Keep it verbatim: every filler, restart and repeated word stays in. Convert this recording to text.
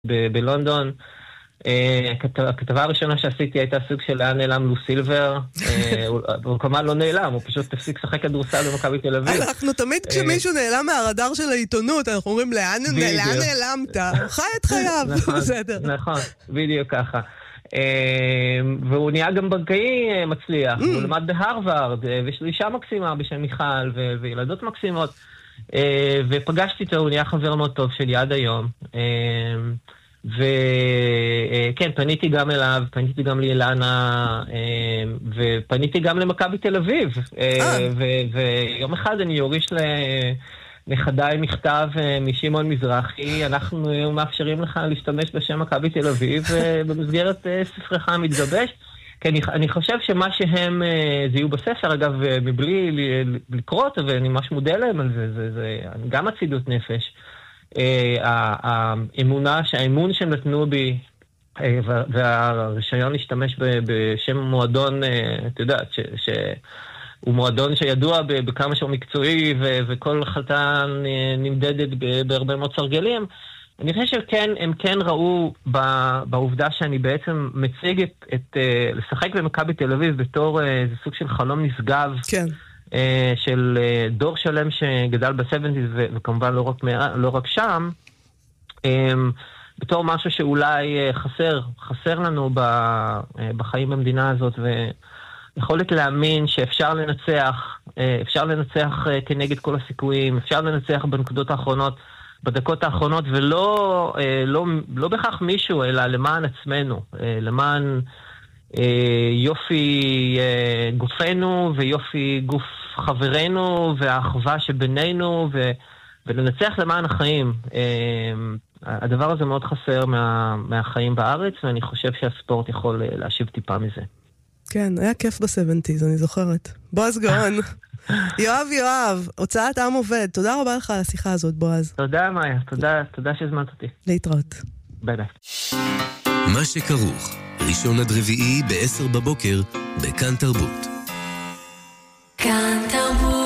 ב- בלונדון. הכתבה הראשונה שעשיתי הייתה סוג של לאן נעלם לו סילבר, הוא כמובן לא נעלם, הוא פשוט תפסיק לשחק כדורסל במכבי תל אביב. אנחנו תמיד כשמישהו נעלם מהרדאר של העיתונות, אנחנו אומרים לאן נעלמת, חי את חייו, בסדר. נכון, בדיוק ככה. והוא נהיה גם בנקאי מצליח, הוא למד בהרווארד, ויש לי אישה מקסימה בשם מיכל, וילדות מקסימות, ופגשתי אותו, הוא נהיה חבר מאוד טוב שלי עד היום. וכן, פניתי גם אליו, פניתי גם לאילנה, ופניתי גם למכבי תל אביב, ויום אחד אני יוריש לנכדיי מכתב משמעון מזרחי, אנחנו מאפשרים לך להשתמש בשם מכבי תל אביב במסגרת ספרך המתגבש, כי אני, אני חושב שמה שהם זיהו בספר, אגב, מבלי לקרוא אותו, ואני ממש מודה להם על זה, זה, זה גם הצידות נפש, האמונה, שהאמון שהם נתנו בי, והרישיון להשתמש בשם מועדון, אתה יודע, שהוא מועדון שידוע בכמה שהוא מקצועי, וכל החלטה נמדדת בהרבה מאוד סרגלים, אני חושב שכן, הם כן ראו בעובדה שאני בעצם מציג את, את לשחק במכבי תל אביב בתור איזה סוג של חלום נשגב, כן. של דור שלם שגדל ב-שבעים וכמובן לא רק, לא רק שם, בתור משהו שאולי חסר, חסר לנו בחיים במדינה הזאת, ויכולת להאמין שאפשר לנצח, אפשר לנצח כנגד כל הסיכויים, אפשר לנצח בנקודות האחרונות, בדקות האחרונות, ולא לא, לא בכך מישהו, אלא למען עצמנו, למען יופי גופנו ויופי גוף חברינו והאחווה שבינינו ו... ולנצח למען החיים. הדבר הזה מאוד חסר מה... מהחיים בארץ, ואני חושב שהספורט יכול להשיב טיפה מזה. כן, היה כיף ב-שבעים, אני זוכרת. בועז גאון. יואב יואב, הוצאת עם עובד. תודה רבה לך על השיחה הזאת, בועז. תודה, מאיה. תודה, תודה שהזמנת אותי. להתראות. ביי ביי. מה שכרוך, ראשון עד רביעי ב-עשר בבוקר, בכאן תרבות. כאן תרבות.